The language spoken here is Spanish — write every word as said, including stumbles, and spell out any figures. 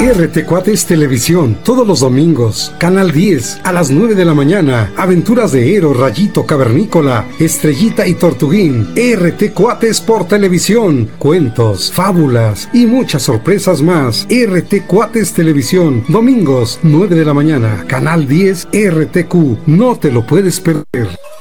R T Cuates Televisión, todos los domingos, Canal diez, a las nueve de la mañana, aventuras de Ero, Rayito, Cavernícola, Estrellita y Tortuguín, R T Cuates por televisión, cuentos, fábulas y muchas sorpresas más. R T Cuates Televisión, domingos, nueve de la mañana, Canal diez, R T Q, no te lo puedes perder.